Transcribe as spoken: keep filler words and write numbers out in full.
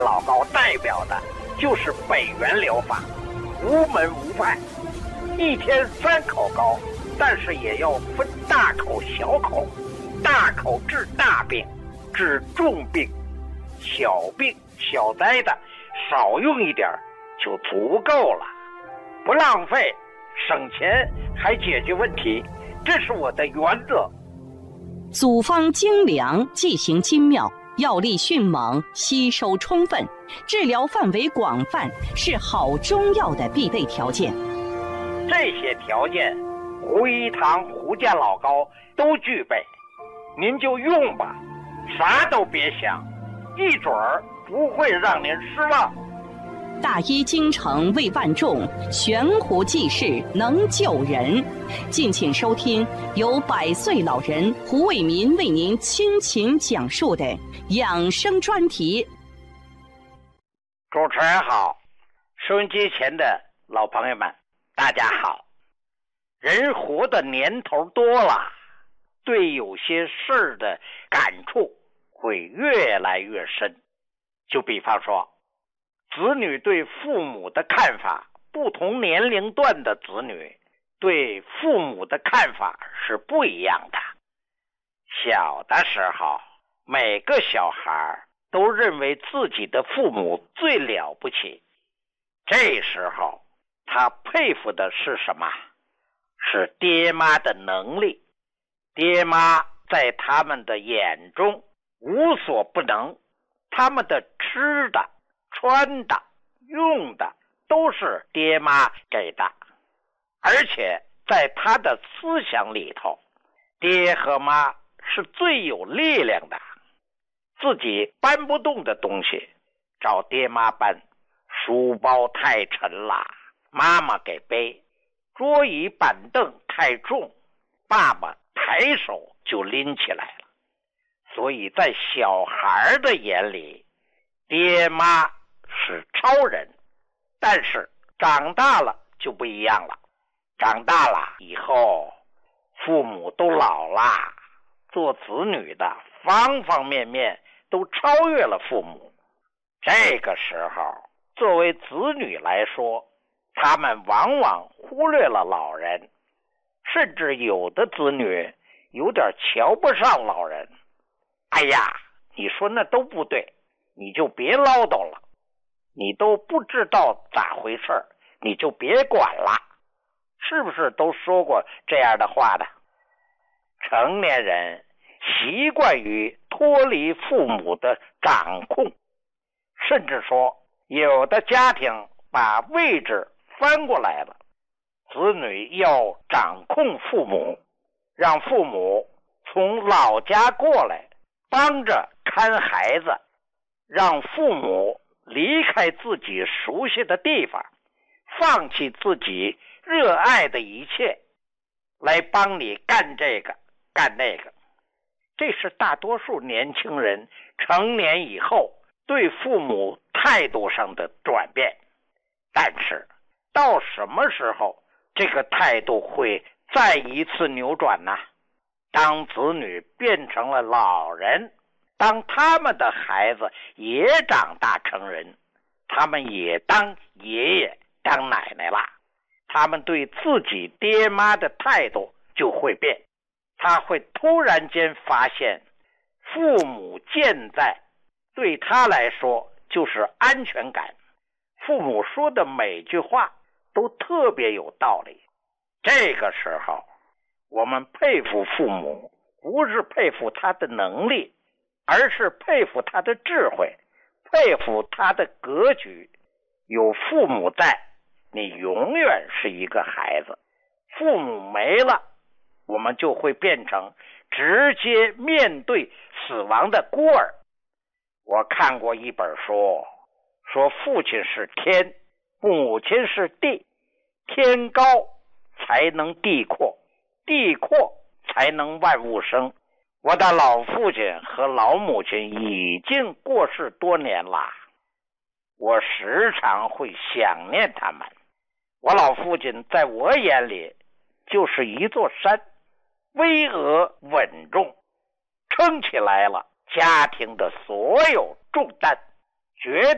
老高代表的就是北元疗法，无门无派，一天三口高，但是也要分大口小口，大口治大病，治重病，小病小灾的少用一点就足够了，不浪费，省钱还解决问题，这是我的原则。 组方精良，剂型精妙，药力迅猛，吸收充分，治疗范围广泛，是好中药的必备条件。 这些条件，胡一堂、胡家老高都具备，您就用吧，啥都别想，一准儿不会让您失望。 大医精诚为万众，悬壶济世能救人。敬请收听由百岁老人胡伟民为您倾情讲述的养生专题。 主持人好，收音机前的老朋友们大家好。人活的年头多了，对有些事儿的感触会越来越深。就比方说，子女对父母的看法，不同年龄段的子女对父母的看法是不一样的。小的时候，每个小孩都认为自己的父母最了不起，这时候他佩服的是什么？是爹妈的能力。爹妈在他们的眼中无所不能，他们的吃的穿的用的都是爹妈给的，而且在他的思想里头，爹和妈是最有力量的，自己搬不动的东西找爹妈搬，书包太沉了妈妈给背，桌椅板凳太重爸爸抬手就拎起来了。所以在小孩的眼里，爹妈是超人，但是长大了就不一样了。长大了以后，父母都老了，做子女的方方面面都超越了父母。这个时候，作为子女来说，他们往往忽略了老人，甚至有的子女有点瞧不上老人。哎呀，你说那都不对，你就别唠叨了，你都不知道咋回事，你就别管了，是不是都说过这样的话的？成年人习惯于脱离父母的掌控，甚至说有的家庭把位置翻过来了，子女要掌控父母，让父母从老家过来帮着看孩子，让父母离开自己熟悉的地方，放弃自己热爱的一切，来帮你干这个干那个。这是大多数年轻人成年以后对父母态度上的转变。但是到什么时候这个态度会再一次扭转呢？当子女变成了老人，当他们的孩子也长大成人，他们也当爷爷当奶奶了，他们对自己爹妈的态度就会变。他会突然间发现，父母健在对他来说就是安全感，父母说的每句话都特别有道理。这个时候我们佩服父母，不是佩服他的能力，而是佩服他的智慧，佩服他的格局。有父母在，你永远是一个孩子，父母没了，我们就会变成直接面对死亡的孤儿。我看过一本书，说父亲是天，母亲是地，天高才能地阔，地阔才能万物生。我的老父亲和老母亲已经过世多年了，我时常会想念他们。我老父亲在我眼里就是一座山，巍峨稳重，撑起来了家庭的所有重担，绝